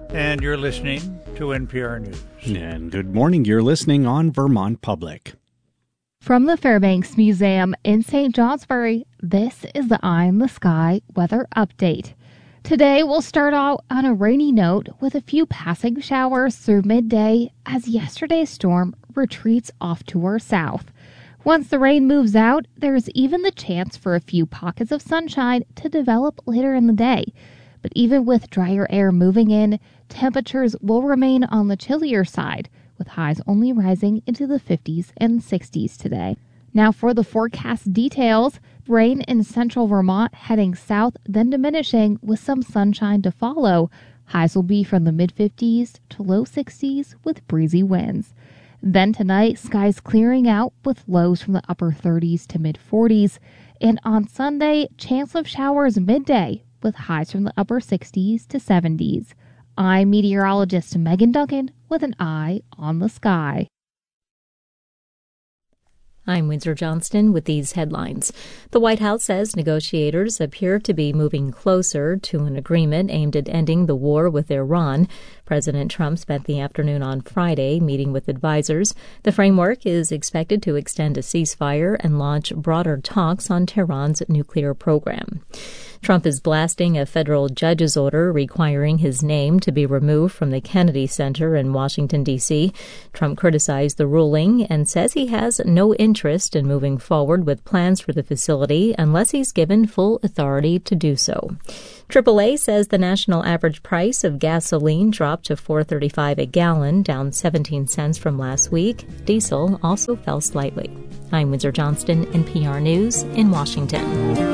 And you're listening to NPR News. And good morning. You're listening on Vermont Public. From the Fairbanks Museum in St. Johnsbury, this is the Eye in the Sky weather update. Today we'll start out on a rainy note with a few passing showers through midday as yesterday's storm retreats off to our south. Once the rain moves out, there's even the chance for a few pockets of sunshine to develop later in the day. But even with drier air moving in, temperatures will remain on the chillier side, with highs only rising into the 50s and 60s today. Now for the forecast details, rain in central Vermont heading south, then diminishing with some sunshine to follow. Highs will be from the mid-50s to low 60s with breezy winds. Then tonight, skies clearing out with lows from the upper 30s to mid-40s. And on Sunday, chance of showers midday with highs from the upper 60s to 70s. I'm meteorologist Megan Duncan with an eye on the sky. I'm Windsor Johnston with these headlines. The White House says negotiators appear to be moving closer to an agreement aimed at ending the war with Iran. President Trump spent the afternoon on Friday meeting with advisors. The framework is expected to extend a ceasefire and launch broader talks on Tehran's nuclear program. Trump is blasting a federal judge's order requiring his name to be removed from the Kennedy Center in Washington, D.C. Trump criticized the ruling and says he has no interest in moving forward with plans for the facility unless he's given full authority to do so. AAA says the national average price of gasoline dropped to $4.35 a gallon, down 17 cents from last week. Diesel also fell slightly. I'm Windsor Johnston, NPR News in Washington.